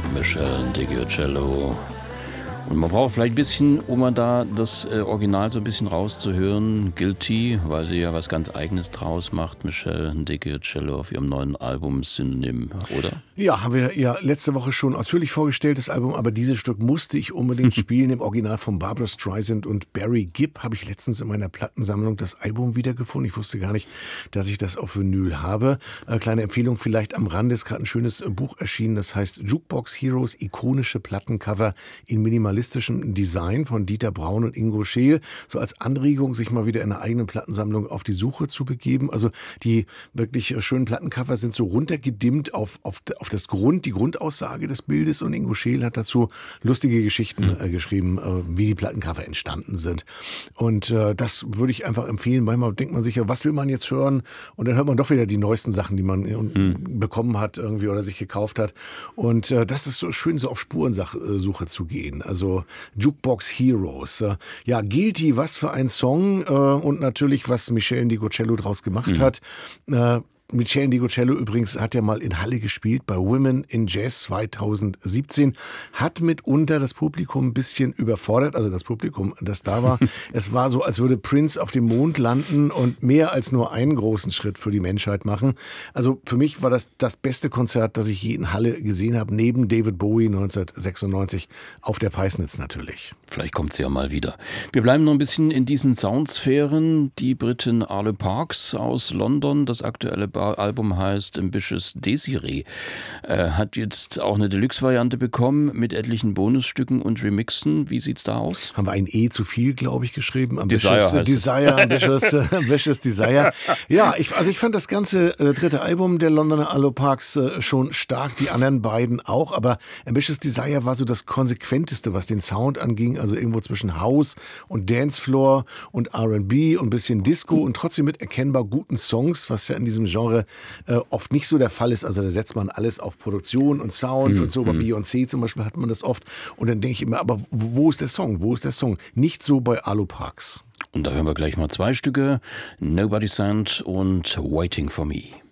Meshell Ndegeocello. Und man braucht vielleicht ein bisschen, um mal da das Original so ein bisschen rauszuhören. Guilty, weil sie ja was ganz Eigenes draus macht. Meshell Ndegeocello auf ihrem neuen Album Synonym, oder? Ja, haben wir ja letzte Woche schon ausführlich vorgestellt, das Album. Aber dieses Stück musste ich unbedingt spielen. Im Original von Barbra Streisand und Barry Gibb habe ich letztens in meiner Plattensammlung das Album wiedergefunden. Ich wusste gar nicht, dass ich das auf Vinyl habe. Kleine Empfehlung vielleicht am Rande. Es ist gerade ein schönes Buch erschienen. Das heißt Jukebox Heroes, ikonische Plattencover in minimalistischem Design von Dieter Braun und Ingo Scheel. So als Anregung, sich mal wieder in einer eigenen Plattensammlung auf die Suche zu begeben. Also die wirklich schönen Plattencover sind so runtergedimmt auf die Grundaussage des Bildes. Und Ingo Scheel hat dazu lustige Geschichten geschrieben, wie die Plattencover entstanden sind. Und das würde ich einfach empfehlen. Manchmal denkt man sich ja, was will man jetzt hören? Und dann hört man doch wieder die neuesten Sachen, die man bekommen hat irgendwie oder sich gekauft hat. Und das ist so schön, so auf Spurensuche zu gehen. Also Jukebox Heroes. Ja, Guilty, was für ein Song. Und natürlich, was Meshell Ndegeocello draus gemacht hat. Meshell Ndegeocello übrigens hat ja mal in Halle gespielt bei Women in Jazz 2017, hat mitunter das Publikum ein bisschen überfordert, also das Publikum, das da war. Es war so, als würde Prince auf dem Mond landen und mehr als nur einen großen Schritt für die Menschheit machen. Also für mich war das beste Konzert, das ich je in Halle gesehen habe, neben David Bowie 1996 auf der Peisnitz natürlich. Vielleicht kommt sie ja mal wieder. Wir bleiben noch ein bisschen in diesen Soundsphären. Die Britin Arlo Parks aus London, das aktuelle Album heißt Ambitious Desiree, hat jetzt auch eine Deluxe-Variante bekommen mit etlichen Bonusstücken und Remixen. Wie sieht's da aus? Haben wir ein E zu viel, glaube ich, geschrieben. Ambitious Desire. Ja, ich fand das ganze dritte Album der Londoner Arlo Parks schon stark, die anderen beiden auch, aber Ambitious Desire war so das konsequenteste, was den Sound anging, also irgendwo zwischen House und Dancefloor und R&B und ein bisschen Disco und trotzdem mit erkennbar guten Songs, was ja in diesem Genre oft nicht so der Fall ist. Also da setzt man alles auf Produktion und Sound und so. Bei Beyoncé zum Beispiel hat man das oft. Und dann denke ich immer, aber wo ist der Song? Wo ist der Song? Nicht so bei Arlo Parks. Und da hören wir gleich mal zwei Stücke. Nobody Sent und Waiting for Me.